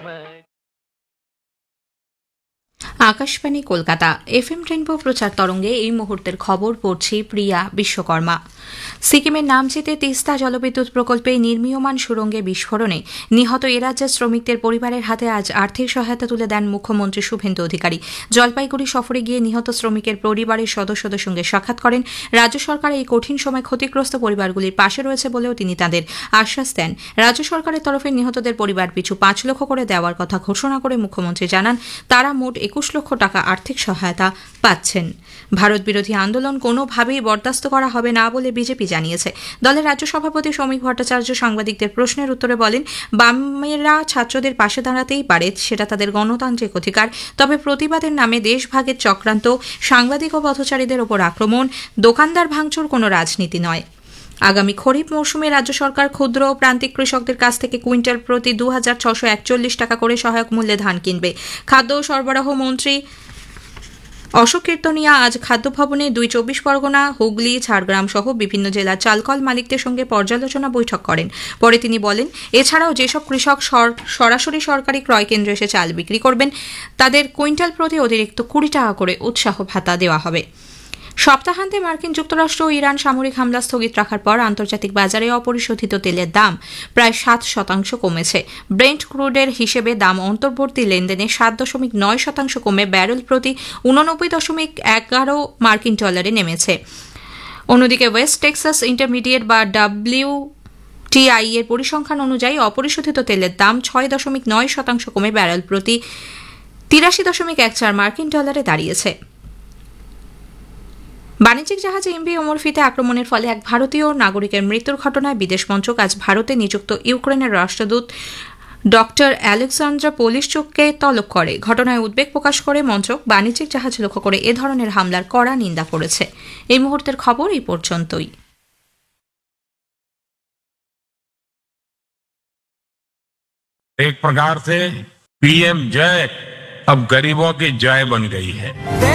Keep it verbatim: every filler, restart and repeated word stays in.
Akashvani Kolkata FM rainbow প্রচার তরঙ্গে এই মুহূর্তের খবর পড়ছি প্রিয়া বিশ্বকর্মা। সিকিমের নামচিতে তিস্তা জলবিদ্যুৎ প্রকল্পে নির্মীয়মান সুড়ঙ্গে বিস্ফোরণে নিহত এ রাজ্যের শ্রমিকদের পরিবারের হাতে আজ আর্থিক সহায়তা তুলে দেন মুখ্যমন্ত্রী শুভেন্দু অধিকারী। জলপাইগুড়ি সফরে গিয়ে নিহত শ্রমিকের পরিবারের সদস্যদের সঙ্গে সাক্ষাৎ করেন। রাজ্য সরকার এই কঠিন সময় ক্ষতিগ্রস্ত পরিবারগুলির পাশে রয়েছে বলেও তিনি তাদের আশ্বাস দেন। রাজ্য সরকারের তরফে নিহতদের পরিবার পিছু পাঁচ লক্ষ করে দেওয়ার কথা ঘোষণা করে মুখ্যমন্ত্রী জানান তারা মোট একুশ লক্ষ টাকা আর্থিক সহায়তা পাচ্ছেন। ভারত বিরোধী আন্দোলন কোনোভাবেই বরদাস্ত করা হবে না বলে বিজেপি জানিয়েছে। দলের রাজ্য সভাপতি শ্রমিক ভট্টাচার্য সাংবাদিকদের প্রশ্নের উত্তরে বলেন, বামেরা ছাত্রদের পাশে দাঁড়াতেই পারে, সেটা তাদের গণতান্ত্রিক অধিকার। তবে প্রতিবাদের নামে দেশভাগের চক্রান্ত, সাংবাদিক ও পথচারীদের ওপর আক্রমণ, দোকানদার ভাঙচুর কোনো রাজনীতি নয়। আগামী খরিফ মৌসুমে রাজ্য সরকার ক্ষুদ্র ও প্রান্তিক কৃষকদের কাছ থেকে কুইন্টাল প্রতি দু হাজার ছশো একচল্লিশ টাকা করে সহায়ক মূল্যে ধান কিনবে। খাদ্য ও সরবরাহ মন্ত্রী অশোক কীর্তনিয়া আজ খাদ্য ভবনে দুই চব্বিশ পরগনা, হুগলি, ঝাড়গ্রাম সহ বিভিন্ন জেলার চালকল মালিকদের সঙ্গে পর্যালোচনা বৈঠক করেন। পরে তিনি বলেন, এছাড়াও যেসব কৃষক সরাসরি সরকারি ক্রয় কেন্দ্রে এসে চাল বিক্রি করবেন তাদের কুইন্টাল প্রতি অতিরিক্ত কুড়ি টাকা করে উৎসাহ ভাতা দেওয়া হবে। সপ্তাহান্তে মার্কিন যুক্তরাষ্ট্র ও ইরান সামরিক হামলা স্থগিত রাখার পর আন্তর্জাতিক বাজারে অপরিশোধিত তেলের দাম প্রায় সাত শতাংশ কমেছে। ব্রেন্ট ক্রুডের হিসেবে দাম অন্তর্বর্তী লেনদেনে সাত দশমিক নয় শতাংশ কমে ব্যারেল প্রতি উননব্বই দশমিক এগারো মার্কিন ডলারে নেমেছে। অন্যদিকে ওয়েস্ট টেক্সাস ইন্টারমিডিয়েট বা ডাব্লিউ টিআই এর পরিসংখ্যান অনুযায়ী অপরিশোধিত তেলের দাম ছয় দশমিক নয় শতাংশ কমে ব্যারেল প্রতি তিরাশি দশমিক এক চার মার্কিন ডলারে দাঁড়িয়েছে। বাণিজ্যিক জাহাজে এমভি ওমর ফিতে আক্রমণের ফলে এক ভারতীয় নাগরিকের মৃত্যুর ঘটনায় বিদেশ মন্ত্রক আজ ভারতে নিযুক্ত ইউক্রেনের রাষ্ট্রদূত ডক্টর অ্যালেক্সান্দ্রা পোলিশচুককে তলব করে। ঘটনায় উদ্বেগ প্রকাশ করে মন্ত্রক বাণিজ্যিক জাহাজ লক্ষ্য করে এ ধরনের হামলার কড়া নিন্দা করেছে। এই মুহূর্তের খবর এই পর্যন্তই। एक प्रकार से पीएम जय अब गरीबों की जय बन गई है।